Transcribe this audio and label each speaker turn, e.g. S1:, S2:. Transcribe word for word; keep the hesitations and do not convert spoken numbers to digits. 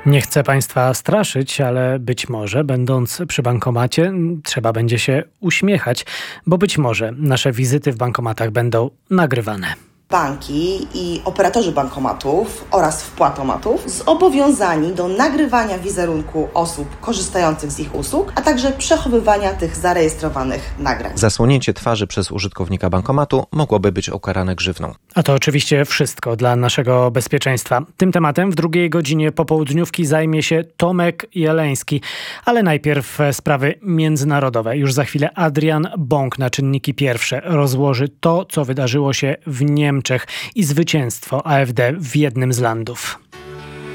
S1: Nie chcę Państwa straszyć, ale być może, będąc przy bankomacie, trzeba będzie się uśmiechać, bo być może nasze wizyty w bankomatach będą nagrywane.
S2: Banki i operatorzy bankomatów oraz wpłatomatów zobowiązani do nagrywania wizerunku osób korzystających z ich usług, a także przechowywania tych zarejestrowanych nagrań.
S3: Zasłonięcie twarzy przez użytkownika bankomatu mogłoby być ukarane grzywną.
S1: A to oczywiście wszystko dla naszego bezpieczeństwa. Tym tematem w drugiej godzinie popołudniówki zajmie się Tomek Jeleński. Ale najpierw sprawy międzynarodowe. Już za chwilę Adrian Bąk na czynniki pierwsze rozłoży to, co wydarzyło się w Niemczech i zwycięstwo A F D w jednym z landów.